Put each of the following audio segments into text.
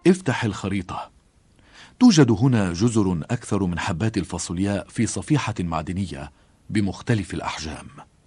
افتح الخريطة. توجد هنا جزر أكثر من حبات الفاصولياء في صفيحة معدنية بمختلف الأحجام.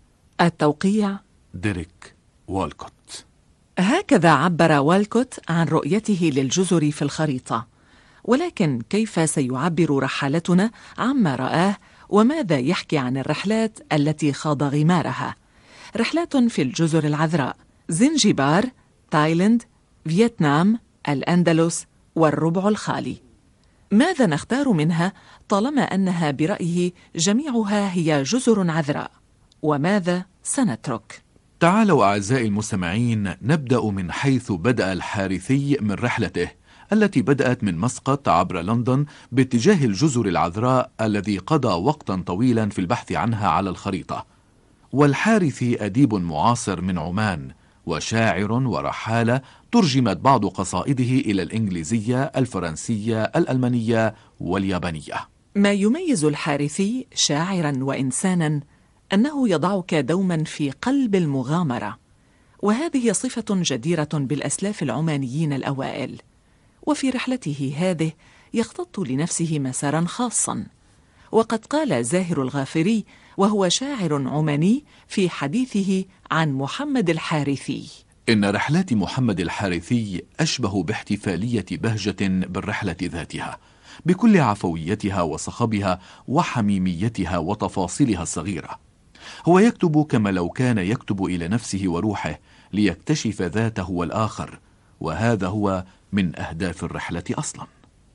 التوقيع ديريك والكوت. هكذا عبر والكوت عن رؤيته للجزر في الخريطة، ولكن كيف سيعبر رحالتنا عما رآه، وماذا يحكي عن الرحلات التي خاض غمارها؟ رحلات في الجزر العذراء، زنجبار، تايلاند، فيتنام، الأندلس والربع الخالي. ماذا نختار منها طالما أنها برأيه جميعها هي جزر عذراء؟ وماذا سنترك؟ تعالوا أعزائي المستمعين نبدأ من حيث بدأ الحارثي من رحلته التي بدأت من مسقط عبر لندن باتجاه الجزر العذراء الذي قضى وقتا طويلا في البحث عنها على الخريطة. والحارثي أديب معاصر من عمان وشاعر ورحالة، ترجمت بعض قصائده إلى الإنجليزية، الفرنسية، الألمانية واليابانية. ما يميز الحارثي شاعرا وإنسانا أنه يضعك دوما في قلب المغامرة، وهذه صفة جديرة بالأسلاف العمانيين الأوائل. وفي رحلته هذه يختط لنفسه مسارا خاصا، وقد قال زاهر الغافري وهو شاعر عماني في حديثه عن محمد الحارثي: إن رحلات محمد الحارثي أشبه باحتفالية بهجة بالرحلة ذاتها، بكل عفويتها وصخبها وحميميتها وتفاصيلها الصغيرة. هو يكتب كما لو كان يكتب إلى نفسه وروحه ليكتشف ذاته والآخر، وهذا هو من أهداف الرحلة أصلا.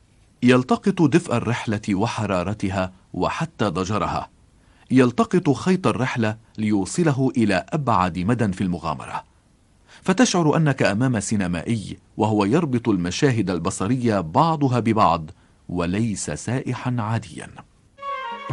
يلتقط دفء الرحلة وحرارتها وحتى ضجرها، يلتقط خيط الرحلة ليوصله إلى أبعد مدى في المغامرة، فتشعر أنك أمام سينمائي وهو يربط المشاهد البصرية بعضها ببعض وليس سائحا عاديا.